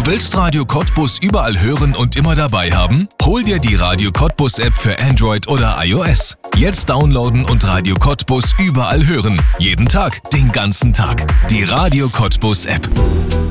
Willst Radio Cottbus überall hören und immer dabei haben? Hol dir die Radio Cottbus App für Android oder iOS. Jetzt downloaden und Radio Cottbus überall hören. Jeden Tag, den ganzen Tag. Die Radio Cottbus App.